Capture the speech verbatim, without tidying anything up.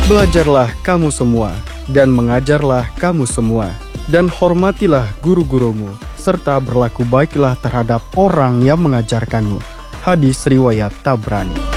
Belajarlah kamu semua, dan mengajarlah kamu semua, dan hormatilah guru-gurumu, serta berlaku baiklah terhadap orang yang mengajarkanmu. Hadis riwayat Tabrani.